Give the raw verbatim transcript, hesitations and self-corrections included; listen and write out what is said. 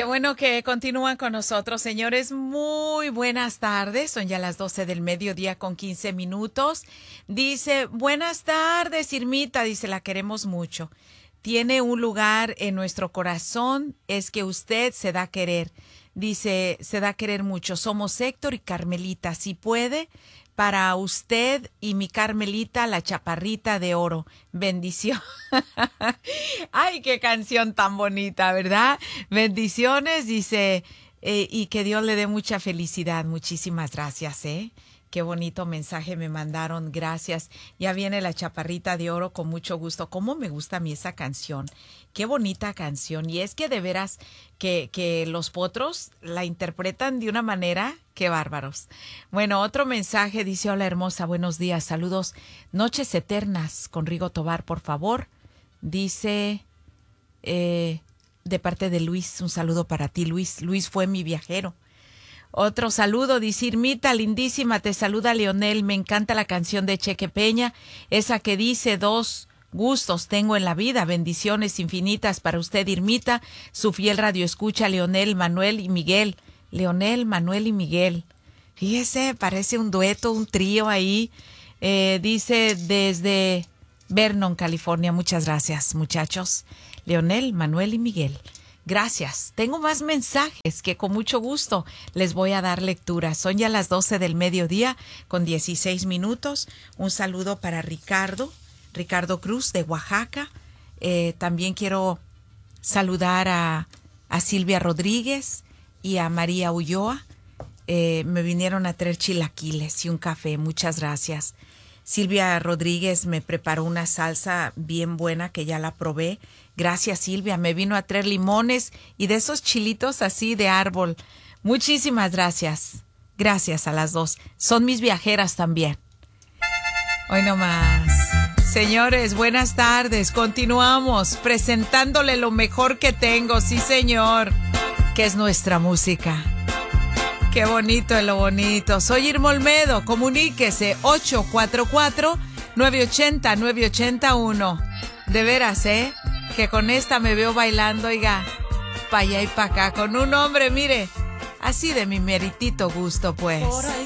bueno que continúan con nosotros, señores. Muy buenas tardes. Son ya las doce del mediodía con quince minutos. Dice, buenas tardes, Irmita. Dice, la queremos mucho. Tiene un lugar en nuestro corazón. Es que usted se da a querer. Dice, se da a querer mucho. Somos Héctor y Carmelita. Si puede, para usted y mi Carmelita, la chaparrita de oro. Bendición. Ay, qué canción tan bonita, ¿verdad? Bendiciones, dice, eh, y que Dios le dé mucha felicidad. Muchísimas gracias, ¿eh? Qué bonito mensaje me mandaron, gracias. Ya viene la chaparrita de oro con mucho gusto. ¿Cómo me gusta a mí esa canción? Qué bonita canción. Y es que de veras que, que los potros la interpretan de una manera, qué bárbaros. Bueno, otro mensaje dice, hola hermosa, buenos días, saludos. Noches eternas con Rigo Tobar, por favor. Dice, eh, de parte de Luis, un saludo para ti, Luis. Luis fue mi viajero. Otro saludo, dice Irmita, lindísima, te saluda Leonel, me encanta la canción de Cheque Peña, esa que dice, dos gustos tengo en la vida, bendiciones infinitas para usted, Irmita, su fiel radioescucha, Leonel, Manuel y Miguel. Leonel, Manuel y Miguel. Fíjese, parece un dueto, un trío ahí. Eh, dice desde Vernon, California, muchas gracias, muchachos. Leonel, Manuel y Miguel. Gracias. Tengo más mensajes que con mucho gusto les voy a dar lectura. Son ya las doce del mediodía con dieciséis minutos. Un saludo para Ricardo, Ricardo Cruz de Oaxaca. Eh, también quiero saludar a, a Silvia Rodríguez y a María Ulloa. Eh, me vinieron a traer chilaquiles y un café. Muchas gracias. Silvia Rodríguez me preparó una salsa bien buena que ya la probé. Gracias, Silvia. Me vino a traer limones y de esos chilitos así de árbol. Muchísimas gracias. Gracias a las dos. Son mis viajeras también. Hoy no más. Señores, buenas tardes. Continuamos presentándole lo mejor que tengo. Sí, señor. Que es nuestra música. Qué bonito es lo bonito. Soy Irma Olmedo. Comuníquese ocho cuatro cuatro, nueve ocho cero, nueve ocho cero uno. De veras, ¿eh? Que con esta me veo bailando, oiga, pa' allá y pa' acá, con un hombre, mire, así de mi meritito gusto, pues.